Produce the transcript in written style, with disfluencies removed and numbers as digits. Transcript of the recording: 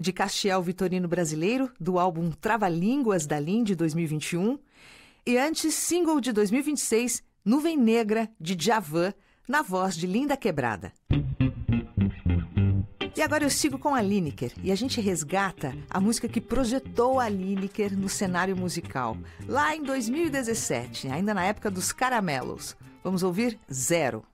de Castiel Vitorino Brasileiro, do álbum Trava-Línguas da Lin, de 2021. E antes, single de 2026, Nuvem Negra, de Djavan, na voz de Linda Quebrada. E agora eu sigo com a Lineker e a gente resgata a música que projetou a Lineker no cenário musical, lá em 2017, ainda na época dos Caramelos. Vamos ouvir Zero.